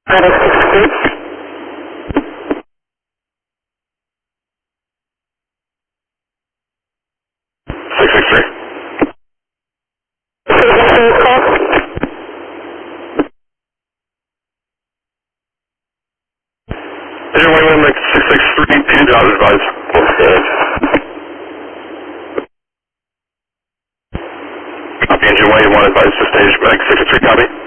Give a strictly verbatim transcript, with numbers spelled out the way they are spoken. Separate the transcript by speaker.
Speaker 1: Got it, six three.
Speaker 2: six six three.
Speaker 1: Service for your call.
Speaker 2: Engine one one make six six three, engine out advise. Copy engine one one advise to stage, make six six three, copy.